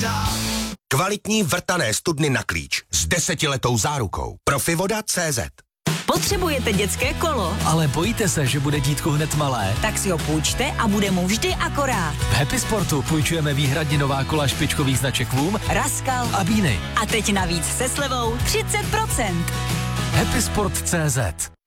Kvalitní vrtané studny na klíč s 10letou zárukou. Profivoda.cz. Potřebujete dětské kolo? Ale bojíte se, že bude dítko hned malé? Tak si ho půjčte a bude mu vždy akorát. V Happy Sportu půjčujeme výhradně nová kola špičkových značek Voom, Raskal a Bíny. A teď navíc se slevou 30%. Happysport.cz.